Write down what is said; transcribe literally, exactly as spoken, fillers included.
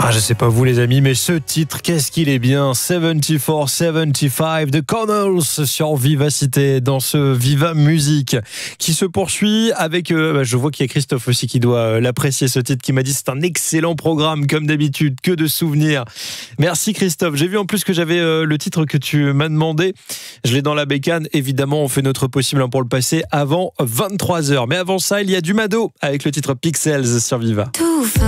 Ah, je sais pas vous les amis, mais ce titre, qu'est-ce qu'il est bien. soixante-quatre soixante-quinze de Connells sur Vivacité, dans ce Viva Musique qui se poursuit avec, euh, bah, je vois qu'il y a Christophe aussi qui doit euh, l'apprécier, ce titre, qui m'a dit c'est un excellent programme comme d'habitude, que de souvenirs. Merci Christophe. J'ai vu en plus que j'avais euh, le titre que tu m'as demandé. Je l'ai dans la bécane. Évidemment, on fait notre possible pour le passer avant vingt-trois heures. Mais avant ça, il y a du Mado avec le titre Pixels sur Viva.